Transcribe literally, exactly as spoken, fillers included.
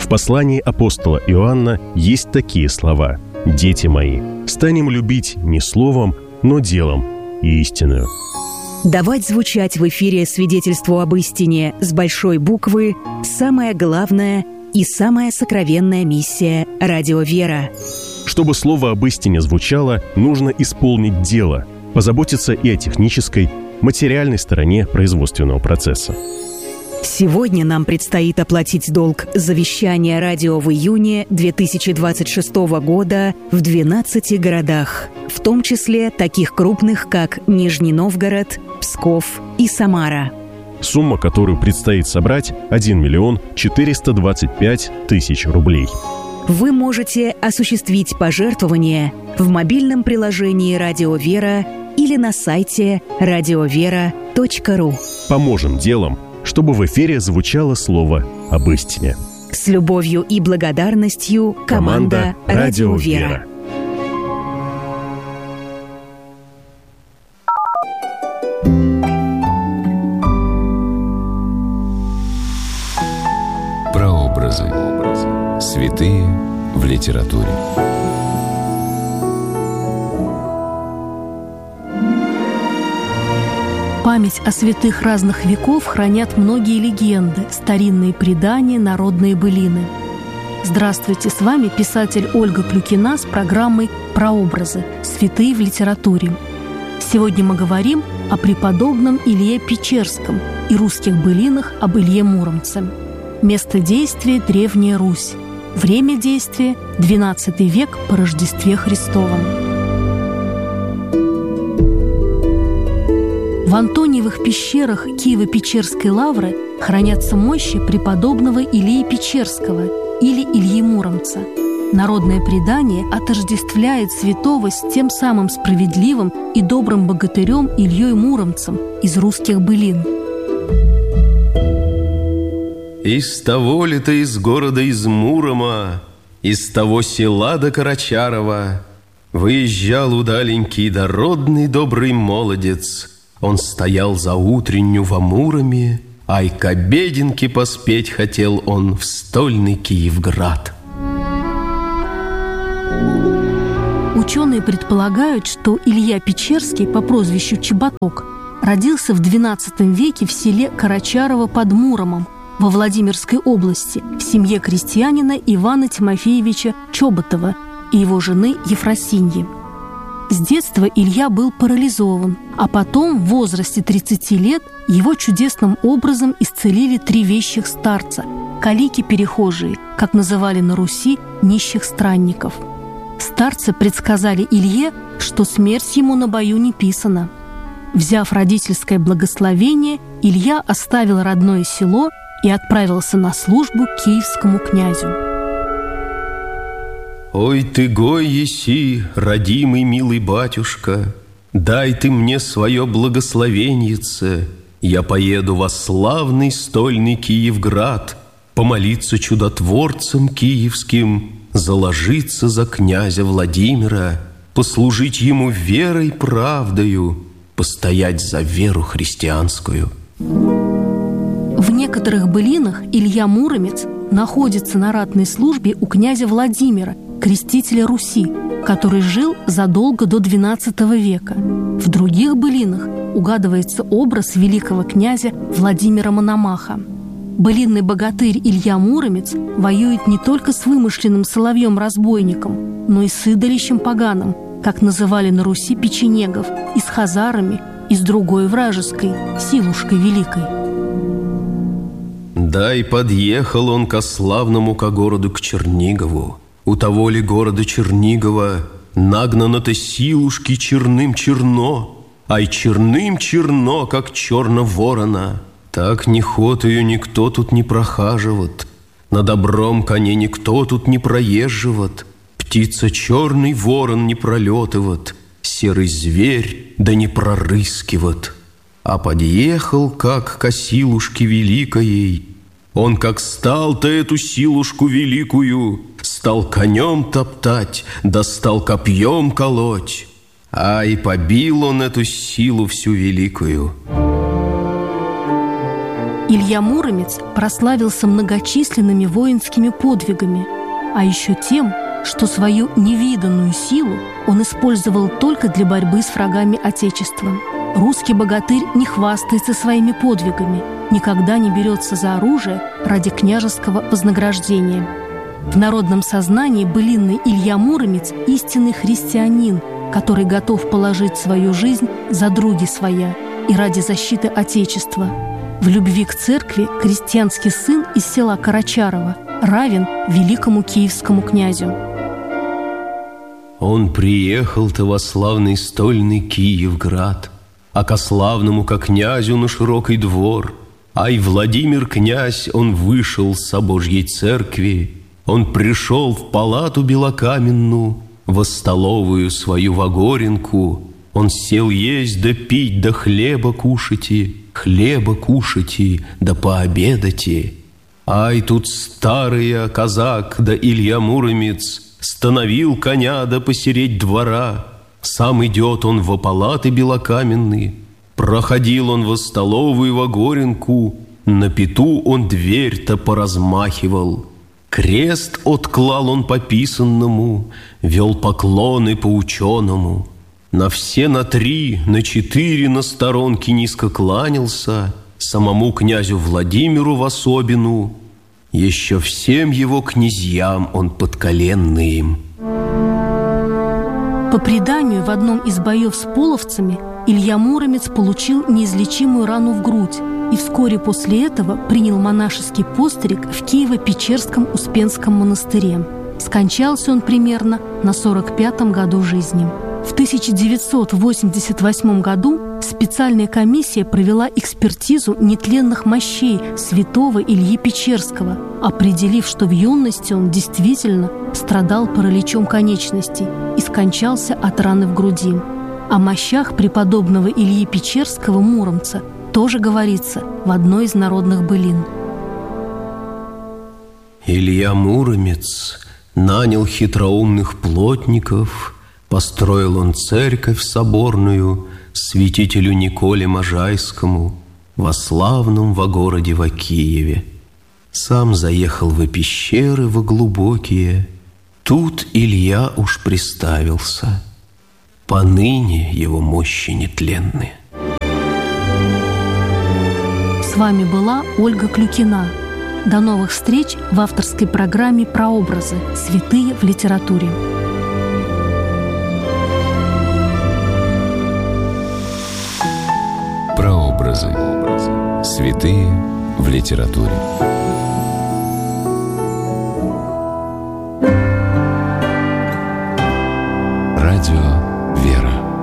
послании апостола Иоанна есть такие слова: «Дети мои, станем любить не словом, но делом и истиною». Давать звучать в эфире свидетельству об истине с большой буквы – самая главная и самая сокровенная миссия «Радио Вера». Чтобы слово об истине звучало, нужно исполнить дело, позаботиться и о технической, материальной стороне производственного процесса. Сегодня нам предстоит оплатить долг за вещание радио в июне две тысячи двадцать шестого года в двенадцати городах, в том числе таких крупных, как Нижний Новгород, Псков и Самара. Сумма, которую предстоит собрать, один миллион четыреста двадцать пять тысяч рублей. Вы можете осуществить пожертвование в мобильном приложении «Радио Вера» или на сайте радиовера точка ру. Поможем делом, чтобы в эфире звучало слово об истине. С любовью и благодарностью, команда, команда «Радио Вера». Прообразы. Святые в литературе. Память о святых разных веков хранят многие легенды, старинные предания, народные былины. Здравствуйте, с вами писатель Ольга Клюкина с программой «Прообразы. Святые в литературе». Сегодня мы говорим о преподобном Илье Печерском и русских былинах об Илье Муромце. Место действия – Древняя Русь. Время действия – двенадцатый век по Рождестве Христовом. В Антониевых пещерах Киево-Печерской лавры хранятся мощи преподобного Илии Печерского или Ильи Муромца. Народное предание отождествляет святого с тем самым справедливым и добрым богатырем Ильей Муромцем из русских былин. Из того ли ты из города из Мурома, из того села до Карачарова, выезжал удаленький дородный добрый молодец. Он стоял за утренню во Муроме, ай к обеденке поспеть хотел он в стольный Киевград. Ученые предполагают, что Илья Печерский по прозвищу Чеботок родился в двенадцатом веке в селе Карачарово под Муромом во Владимирской области в семье крестьянина Ивана Тимофеевича Чоботова и его жены Ефросиньи. С детства Илья был парализован, а потом в возрасте тридцати лет его чудесным образом исцелили три вещих старца – калики-перехожие, как называли на Руси нищих странников. Старцы предсказали Илье, что смерть ему на бою не писана. Взяв родительское благословение, Илья оставил родное село и отправился на службу к киевскому князю. «Ой ты гой еси, родимый милый батюшка, дай ты мне свое благословеньице, я поеду во славный стольный Киевград, помолиться чудотворцам киевским, заложиться за князя Владимира, послужить ему верой правдою, постоять за веру христианскую». В некоторых былинах Илья Муромец находится на ратной службе у князя Владимира, крестителя Руси, который жил задолго до двенадцатого века. В других былинах угадывается образ великого князя Владимира Мономаха. Былинный богатырь Илья Муромец воюет не только с вымышленным соловьем-разбойником, но и с идолищем поганым, как называли на Руси печенегов, и с хазарами, и с другой вражеской, Силушкой Великой. Да и подъехал он ко славному ко городу, к Чернигову. У того ли города Чернигова нагнано-то силушки черным черно, ай черным черно, как черно ворона. Так не ход ее никто тут не прохаживает, на добром коне никто тут не проезживает, птица черный ворон не пролетывает, серый зверь да не прорыскивает. А подъехал, как ко силушке великой, он как стал-то эту силушку великую, стал конем топтать, да стал копьем колоть, а и побил он эту силу всю великую. Илья Муромец прославился многочисленными воинскими подвигами, а еще тем, что свою невиданную силу он использовал только для борьбы с врагами Отечества. Русский богатырь не хвастается своими подвигами, никогда не берется за оружие ради княжеского вознаграждения. В народном сознании былинный Илья Муромец – истинный христианин, который готов положить свою жизнь за други своя и ради защиты Отечества. В любви к церкви крестьянский сын из села Карачарово равен великому киевскому князю. Он приехал-то во славный стольный Киевград, а ко славному ко князю на широкий двор. Ай, Владимир князь, он вышел со Божьей церкви, он пришел в палату белокаменную, во столовую свою Вагоренку. Он сел есть да пить, да хлеба кушайте, хлеба кушайте, да пообедайте. Ай, тут старый казак да Илья Муромец становил коня да посередь двора. Сам идет он во палаты белокаменные, проходил он во столовую Вагоренку, на пету он дверь-то поразмахивал. Крест отклал он по писанному, вел поклоны по ученому. На все на три, на четыре на сторонке низко кланялся, самому князю Владимиру в особину, еще всем его князьям он подколенный им. По преданию, в одном из боев с половцами Илья Муромец получил неизлечимую рану в грудь и вскоре после этого принял монашеский постриг в Киево-Печерском Успенском монастыре. Скончался он примерно на сорок пятом году жизни. В тысяча девятьсот восемьдесят восьмом году специальная комиссия провела экспертизу нетленных мощей святого Ильи Печерского, определив, что в юности он действительно страдал параличом конечностей и скончался от раны в груди. О мощах преподобного Ильи Печерского Муромца тоже говорится в одной из народных былин. Илья Муромец нанял хитроумных плотников, построил он церковь соборную святителю Николе Можайскому во славном во городе во Киеве. Сам заехал во пещеры во глубокие, тут Илья уж приставился. Поныне его мощи нетленны. С вами была Ольга Клюкина. До новых встреч в авторской программе «Прообразы. Святые в литературе». Прообразы. Святые в литературе. Радио «Вера».